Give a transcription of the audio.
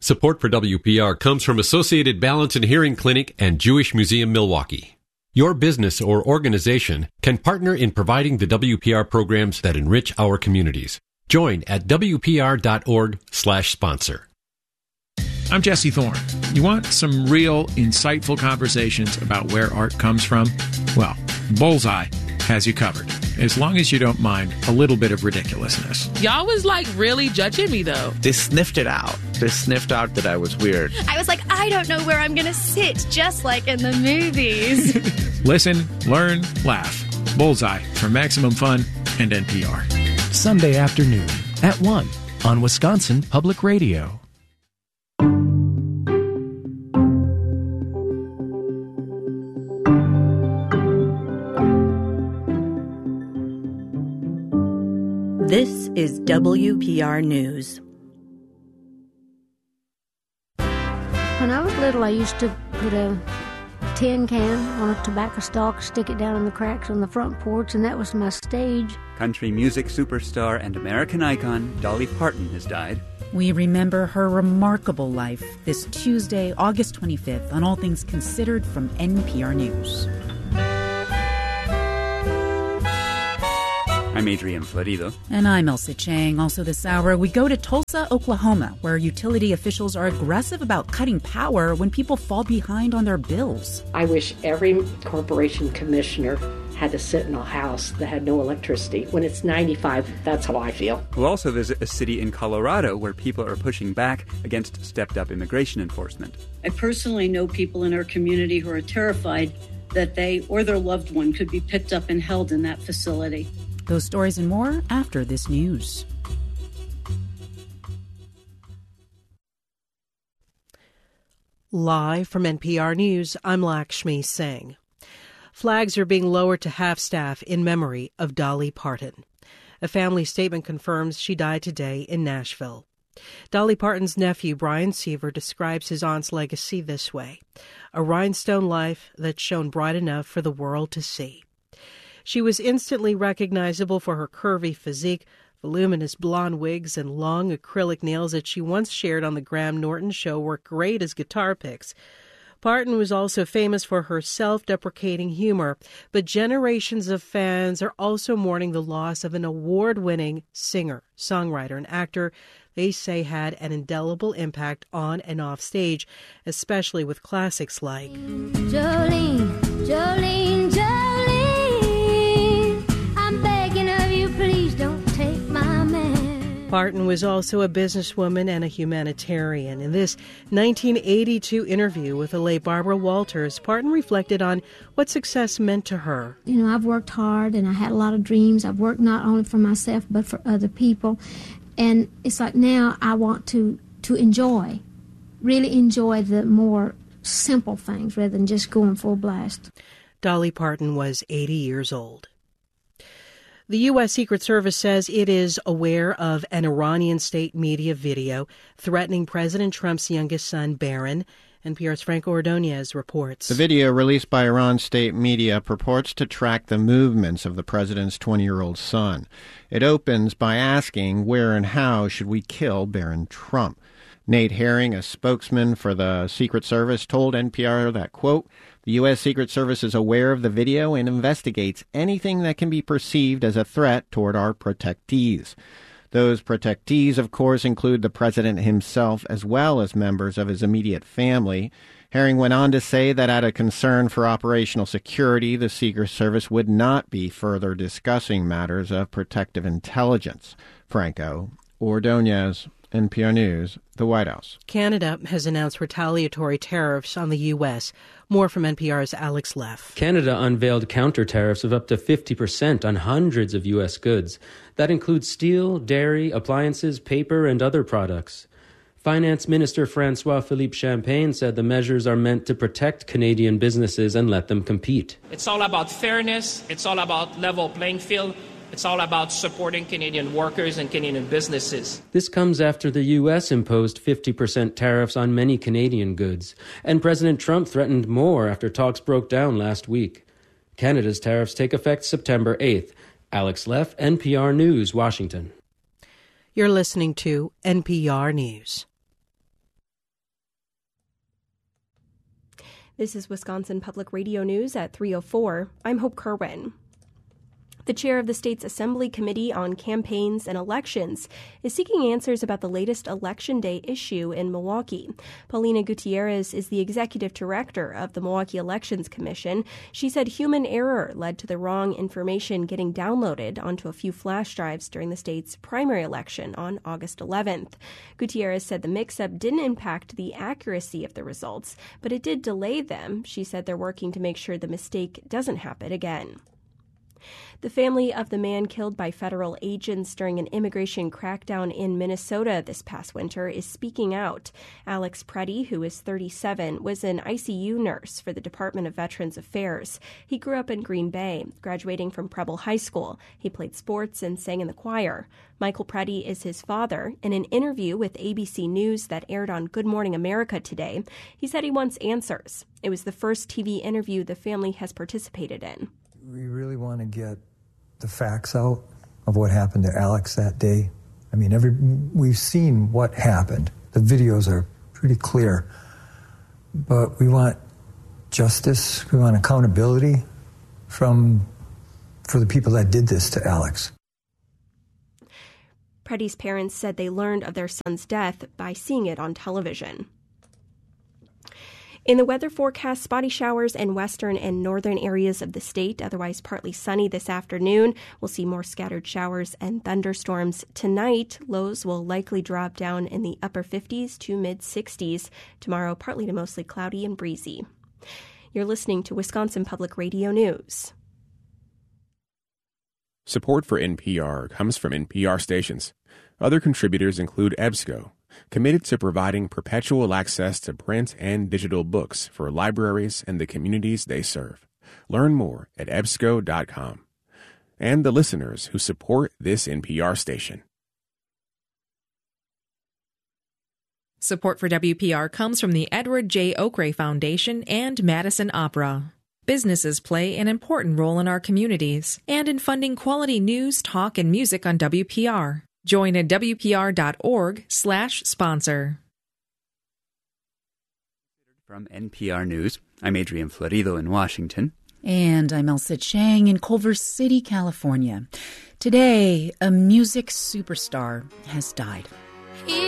Support for WPR comes from Associated Balance and Hearing Clinic and Jewish Museum Milwaukee. Your business or organization can partner in providing the WPR programs that enrich our communities. Join at WPR.org/sponsor. I'm Jesse Thorne. You want some real, insightful conversations about where art comes from? Well, Bullseye has you covered, as long as you don't mind a little bit of ridiculousness. Y'all was like really judging me though. They sniffed it out. They sniffed out that I was weird. I was like, I don't know where I'm going to sit, just like in the movies. Listen, learn, laugh. Bullseye from Maximum Fun and NPR. Sunday afternoon at 1 on Wisconsin Public Radio. This is WPR News. When I was little, I used to put a tin can on a tobacco stalk, stick it down in the cracks on the front porch, and that was my stage. Country music superstar and American icon Dolly Parton has died. We remember her remarkable life this Tuesday, August 25th, on All Things Considered from NPR News. I'm Adrian Florido. And I'm Elsa Chang. Also this hour, we go to Tulsa, Oklahoma, where utility officials are aggressive about cutting power when people fall behind on their bills. I wish every corporation commissioner had to sit in a house that had no electricity. When it's 95, that's how I feel. We'll also visit a city in Colorado where people are pushing back against stepped-up immigration enforcement. I personally know people in our community who are terrified that they or their loved one could be picked up and held in that facility. Those stories and more after this news. Live from NPR News, I'm Lakshmi Singh. Flags are being lowered to half-staff in memory of Dolly Parton. A family statement confirms she died today in Nashville. Dolly Parton's nephew, Brian Seaver, describes his aunt's legacy this way: a rhinestone life that shone bright enough for the world to see. She was instantly recognizable for her curvy physique, voluminous blonde wigs, and long acrylic nails that she once shared on the Graham Norton Show were great as guitar picks. Parton was also famous for her self-deprecating humor, but generations of fans are also mourning the loss of an award-winning singer, songwriter, and actor they say had an indelible impact on and off stage, especially with classics like Jolene, Jolene, Jolene, I'm begging of you, please don't take my man. Parton was also a businesswoman and a humanitarian. In this 1982 interview with the late Barbara Walters, Parton reflected on what success meant to her. You know, I've worked hard and I had a lot of dreams. I've worked not only for myself but for other people. And it's like now I want to enjoy, really enjoy the more simple things rather than just going full blast. Dolly Parton was 80 years old. The U.S. Secret Service says it is aware of an Iranian state media video threatening President Trump's youngest son, Barron. NPR's Franco Ordonez reports. The video released by Iran state media purports to track the movements of the president's 20-year-old son. It opens by asking where and how should we kill Barron Trump. Nate Herring, a spokesman for the Secret Service, told NPR that, quote, the U.S. Secret Service is aware of the video and investigates anything that can be perceived as a threat toward our protectees. Those protectees, of course, include the president himself as well as members of his immediate family. Herring went on to say that out of concern for operational security, the Secret Service would not be further discussing matters of protective intelligence. Franco Ordonez, NPR News, the White House. Canada has announced retaliatory tariffs on the U.S. More from NPR's Alex Leff. Canada unveiled counter tariffs of up to 50% on hundreds of U.S. goods. That includes steel, dairy, appliances, paper, and other products. Finance Minister François-Philippe Champagne said the measures are meant to protect Canadian businesses and let them compete. It's all about fairness. It's all about level playing field. It's all about supporting Canadian workers and Canadian businesses. This comes after the U.S. imposed 50% tariffs on many Canadian goods, and President Trump threatened more after talks broke down last week. Canada's tariffs take effect September 8th. Alex Leff, NPR News, Washington. You're listening to NPR News. This is Wisconsin Public Radio News at 3:04. I'm Hope Kerwin. The chair of the state's Assembly Committee on Campaigns and Elections is seeking answers about the latest Election Day issue in Milwaukee. Paulina Gutierrez is the executive director of the Milwaukee Elections Commission. She said human error led to the wrong information getting downloaded onto a few flash drives during the state's primary election on August 11th. Gutierrez said the mix-up didn't impact the accuracy of the results, but it did delay them. She said they're working to make sure the mistake doesn't happen again. The family of the man killed by federal agents during an immigration crackdown in Minnesota this past winter is speaking out. Alex Preddy, who is 37, was an ICU nurse for the Department of Veterans Affairs. He grew up in Green Bay, graduating from Preble High School. He played sports and sang in the choir. Michael Preddy is his father. In an interview with ABC News that aired on Good Morning America today, he said he wants answers. It was the first TV interview the family has participated in. We really want to get the facts out of what happened to Alex that day. I mean, we've seen what happened. The videos are pretty clear. But we want justice, we want accountability for the people that did this to Alex. Preddy's parents said they learned of their son's death by seeing it on television. In the weather forecast, spotty showers in western and northern areas of the state, otherwise partly sunny this afternoon. We'll see more scattered showers and thunderstorms. Tonight, lows will likely drop down in the upper 50s to mid-60s. Tomorrow, partly to mostly cloudy and breezy. You're listening to Wisconsin Public Radio News. Support for NPR comes from NPR stations. Other contributors include EBSCO, committed to providing perpetual access to print and digital books for libraries and the communities they serve. Learn more at ebsco.com. And the listeners who support this NPR station. Support for WPR comes from the Edward J. Oakray Foundation and Madison Opera. Businesses play an important role in our communities and in funding quality news, talk, and music on WPR. Join at WPR.org/sponsor. From NPR News, I'm Adrian Florido in Washington. And I'm Elsa Chang in Culver City, California. Today, a music superstar has died.